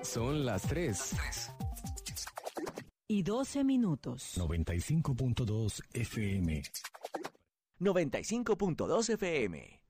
Son las 3. Y 12 minutos. 95.2 FM. 95.2 FM.